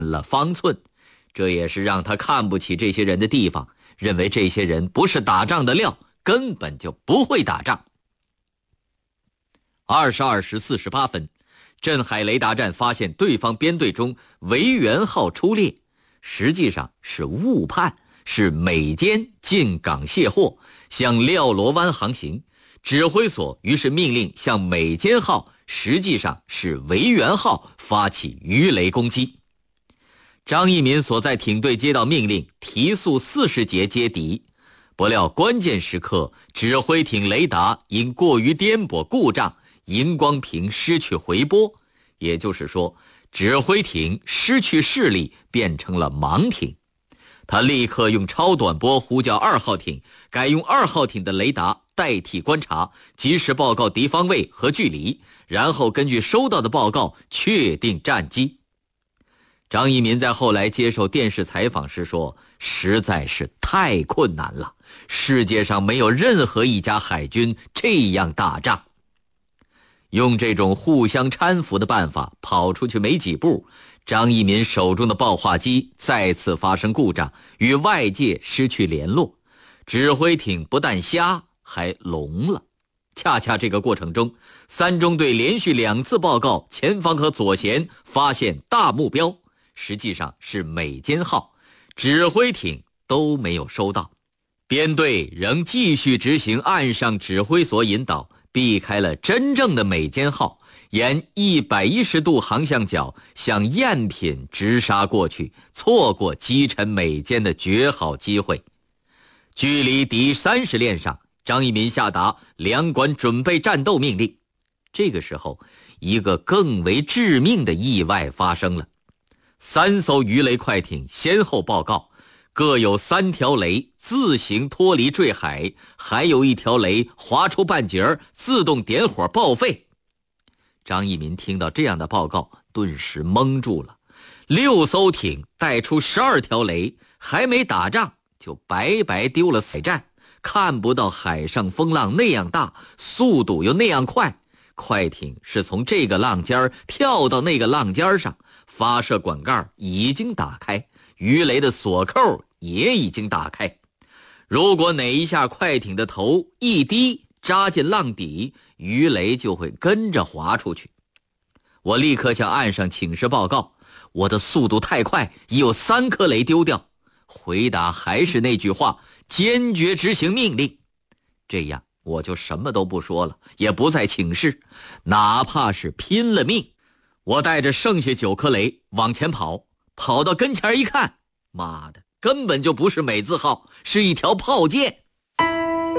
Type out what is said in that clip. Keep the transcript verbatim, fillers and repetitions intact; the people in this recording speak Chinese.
了方寸，这也是让他看不起这些人的地方，认为这些人不是打仗的料，根本就不会打仗。二十二时四十八分，镇海雷达站发现对方编队中维园号出列，实际上是误判，是美歼进港卸货，向廖罗湾航行。指挥所于是命令向美歼号，实际上是维园号发起鱼雷攻击。张一民所在艇队接到命令，提速四十节接敌，不料关键时刻，指挥艇雷达因过于颠簸故障，荧光屏失去回波，也就是说，指挥艇失去视力，变成了盲艇。他立刻用超短波呼叫二号艇，改用二号艇的雷达代替观察，及时报告敌方位和距离，然后根据收到的报告确定战机。张一民在后来接受电视采访时说，实在是太困难了，世界上没有任何一家海军这样打仗。用这种互相搀扶的办法跑出去没几步，张一民手中的爆化机再次发生故障，与外界失去联络，指挥艇不但瞎，还聋了。恰恰这个过程中，三中队连续两次报告前方和左舷发现大目标，实际上是美歼号，指挥艇都没有收到。编队仍继续执行岸上指挥所引导，避开了真正的美歼号，沿一百一十度航向角向赝品直杀过去，错过击沉美歼的绝好机会。距离敌三十链上，张一民下达两管准备战斗命令。这个时候，一个更为致命的意外发生了。三艘鱼雷快艇先后报告，各有三条雷自行脱离坠海，还有一条雷划出半截自动点火报废。张一民听到这样的报告，顿时懵住了。六艘艇带出十二条雷，还没打仗就白白丢了海战，看不到海上风浪那样大，速度又那样快，快艇是从这个浪尖跳到那个浪尖上，发射管盖已经打开，鱼雷的锁扣也已经打开。如果哪一下快艇的头一低扎进浪底，鱼雷就会跟着滑出去。我立刻向岸上请示报告，我的速度太快，已有三颗雷丢掉。回答还是那句话，坚决执行命令。这样我就什么都不说了，也不再请示，哪怕是拼了命。我带着剩下九颗雷往前跑，跑到跟前一看，妈的，根本就不是美字号，是一条炮舰。